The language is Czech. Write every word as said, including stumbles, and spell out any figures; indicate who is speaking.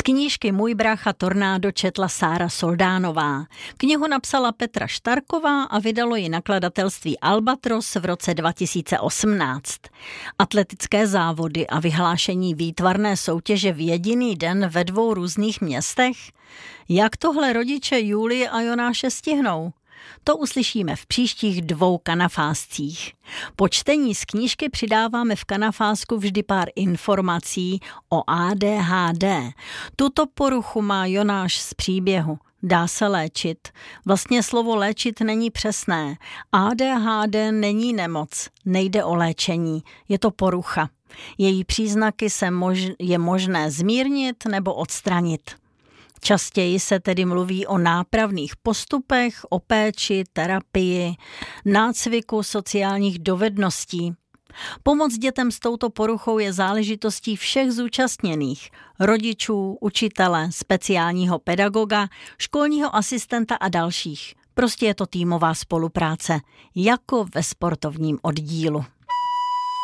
Speaker 1: knížky Můj brácha Tornádo četla Sára Soldánová. Knihu napsala Petra Štarková a vydalo ji nakladatelství Albatros v roce dva tisíce osmnáct. Atletické závody a vyhlášení výtvarné soutěže v jediný den ve dvou různých městech? Jak tohle rodiče Julie a Jonáše stihnou? To uslyšíme v příštích dvou kanafáscích. Po čtení z knížky přidáváme v kanafásku vždy pár informací o A D H D. Tuto poruchu má Jonáš z příběhu. Dá se léčit. Vlastně slovo léčit není přesné. A D H D není nemoc, nejde o léčení, je to porucha. Její příznaky se mož- je možné zmírnit nebo odstranit. Častěji se tedy mluví o nápravných postupech, o péči, terapii, nácviku sociálních dovedností. Pomoc dětem s touto poruchou je záležitostí všech zúčastněných, rodičů, učitele, speciálního pedagoga, školního asistenta a dalších. Prostě je to týmová spolupráce, jako ve sportovním oddílu.